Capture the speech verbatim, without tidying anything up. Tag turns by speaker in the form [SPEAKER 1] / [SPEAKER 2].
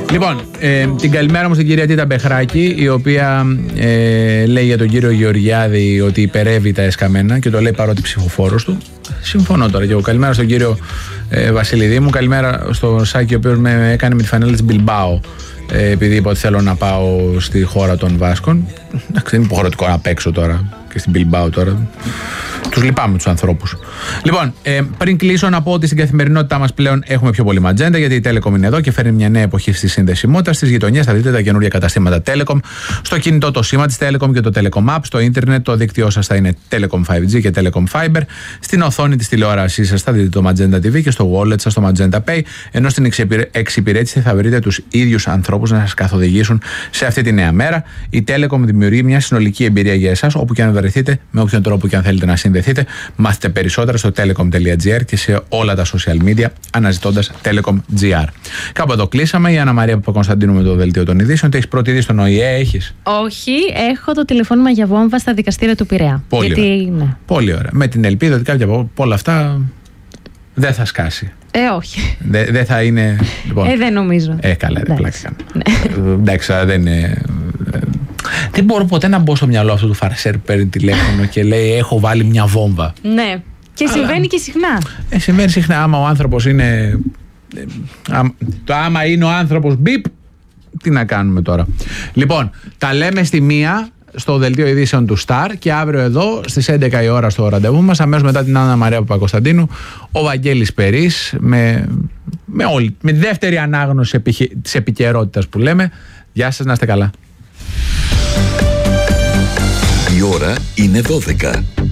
[SPEAKER 1] Λοιπόν, ε, την καλημέρα μου στην κυρία Τίτα Μπεχράκη, η οποία ε, λέει για τον κύριο Γεωργιάδη ότι υπερεύει τα εσκαμμένα και το λέει παρότι ψηφοφόρος του. Συμφωνώ τώρα και εγώ. Καλημέρα στον κύριο ε, Βασιλειδή μου. Καλημέρα στον Σάκη, ο οποίος με έκανε με τη φανέλα της Μπιλμπάο, ε, επειδή είπα ότι θέλω να πάω στη χώρα των Βάσκων. Εντάξει, δεν είναι υποχρεωτικό να παίξω τώρα και στην Μπιλμπάο τώρα. Τους λυπάμαι τους ανθρώπους. Λοιπόν, ε, πριν κλείσω να πω ότι στην καθημερινότητά μας πλέον έχουμε πιο πολύ ματζέντα, γιατί η Telecom είναι εδώ και φέρνει μια νέα εποχή στη συνδεσιμότητα. Στις γειτονιές θα δείτε τα καινούργια καταστήματα Telecom. Στο κινητό το σήμα της Telecom και το Telecom App. Στο ίντερνετ το δίκτυό σας θα είναι Telecom φάιβ τζι και Telecom Fiber. Στην οθόνη της τηλεόρασής σας θα δείτε το Magenta τι βι και στο wallet σας το Magenta Pay. Ενώ στην εξυπηρέτηση θα βρείτε τους ίδιους ανθρώπους να σας καθοδηγήσουν σε αυτή τη νέα μέρα. Η Telecom δημιουργεί μια συνολική εμπειρία για εσάς, όπου και αν βρεθείτε, με όποιον τρόπο και αν θέλετε να συνδεθείτε. Μάθετε περισσότερα στο telecom τελεία τζι άρ και σε όλα τα social media αναζητώντας Telecom τζι άρ. Κάπου εδώ κλείσαμε. Η Άννα Μαρία Παπακωνσταντίνου με το δελτίο των ειδήσεων. Τι έχεις πρώτη είδηση στον Ο Η Ε, έχεις?
[SPEAKER 2] Όχι, έχω το τηλεφώνημα για βόμβα στα δικαστήρια του Πειραιά.
[SPEAKER 1] Πολύ,
[SPEAKER 2] γιατί,
[SPEAKER 1] ωραία.
[SPEAKER 2] Ναι.
[SPEAKER 1] Πολύ ωραία. Με την ελπίδα ότι κάποια από όλα αυτά δεν θα σκάσει.
[SPEAKER 2] Ε, όχι.
[SPEAKER 1] Δεν δε θα είναι. Λοιπόν,
[SPEAKER 2] ε, δεν νομίζω.
[SPEAKER 1] Ε, καλά, δεν πλάκα κάνω.
[SPEAKER 2] Ναι.
[SPEAKER 1] Ε, εντάξει, δεν είναι. Δεν μπορώ ποτέ να μπω στο μυαλό αυτού του φαρσέρ που παίρνει τηλέφωνο και λέει έχω βάλει μια βόμβα.
[SPEAKER 2] Ναι. Και συμβαίνει αλλά, και συχνά.
[SPEAKER 1] Ε, συμβαίνει συχνά. Άμα ο άνθρωπος είναι. Ε, α, το άμα είναι ο άνθρωπος μπιπ, τι να κάνουμε τώρα. Λοιπόν, τα λέμε στη μία στο δελτίο ειδήσεων του Star και αύριο εδώ στις έντεκα η ώρα στο ραντεβού μας, αμέσως μετά την Άννα Μαρία Παπακωνσταντίνου, ο Βαγγέλης Περής με, με, όλη, με δεύτερη ανάγνωση της επικαιρότητας που λέμε. Γεια σας, να είστε καλά.
[SPEAKER 3] Η ώρα είναι δώδεκα.